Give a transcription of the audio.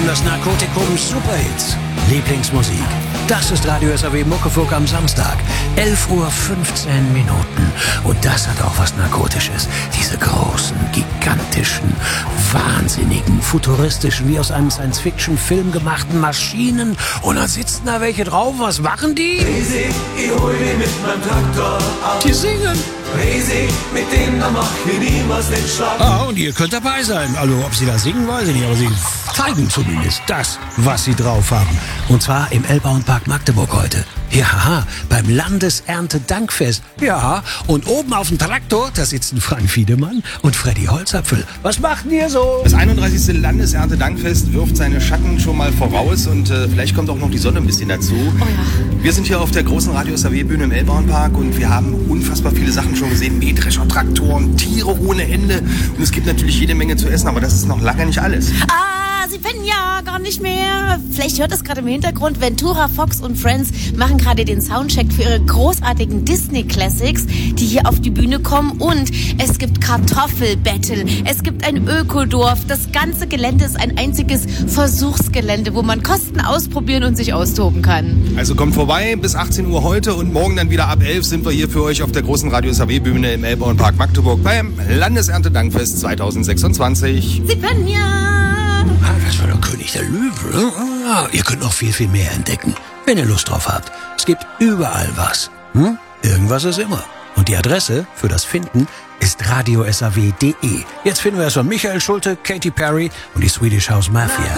das Narkotikum Superhits. Lieblingsmusik. Das ist Radio SAW Muckefuck am Samstag. 11:15 Uhr. Und das hat auch was Narkotisches. Diese großen, gigantischen, wahnsinnigen, futuristischen, wie aus einem Science-Fiction-Film gemachten Maschinen. Und dann sitzen da welche drauf. Was machen die? Riesig, ich hol die mit meinem Traktor auf. Die singen. Riesig, mit dem da mach ich niemals den Schlag. Ah, und ihr könnt dabei sein. Also, ob sie da singen, weiß ich nicht, aber sie zeigen zumindest das, was sie drauf haben. Und zwar im Elbauenpark Magdeburg heute. Ja, beim Landeserntedankfest. Ja, und oben auf dem Traktor, da sitzen Frank Fiedemann und Freddy Holzapfel. Was macht ihr so? Das 31. Landeserntedankfest wirft seine Schatten schon mal voraus und vielleicht kommt auch noch die Sonne ein bisschen dazu. Oh ja. Wir sind hier auf der großen Radio SAW-Bühne im Elbauenpark und wir haben unfassbar viele Sachen schon gesehen. Mähdrescher, Traktoren, Tiere ohne Ende. Und es gibt natürlich jede Menge zu essen, aber das ist noch lange nicht alles. Sie pennen ja gar nicht mehr. Vielleicht hört es gerade im Hintergrund. Ventura, Fox und Friends machen gerade den Soundcheck für ihre großartigen Disney-Classics, die hier auf die Bühne kommen. Und es gibt Kartoffelbattle. Es gibt ein Ökodorf. Das ganze Gelände ist ein einziges Versuchsgelände, wo man Kosten ausprobieren und sich austoben kann. Also kommt vorbei bis 18 Uhr heute und morgen dann wieder ab 11 sind wir hier für euch auf der großen Radio SAW-Bühne im Elbauenpark Magdeburg beim Landeserntedankfest 2026. Sie pennen ja. Ah, das war der König der Löwen. Ah, ihr könnt noch viel, viel mehr entdecken, wenn ihr Lust drauf habt. Es gibt überall was. Irgendwas ist immer. Und die Adresse für das Finden ist radiosaw.de. Jetzt finden wir erstmal Michael Schulte, Katy Perry und die Swedish House Mafia.